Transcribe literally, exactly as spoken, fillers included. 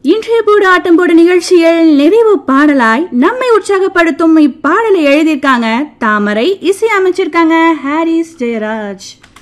இன்றைய போடு ஆட்டம் போடு நிகழ்ச்சியில் நிறைவு பாடலாய் நம்மை உற்சாகப்படுத்தும் இப்பாடலை எழுதியிருக்காங்க தாமரை, இசை அமைச்சிருக்காங்க ஹாரிஸ் ஜெயராஜ்.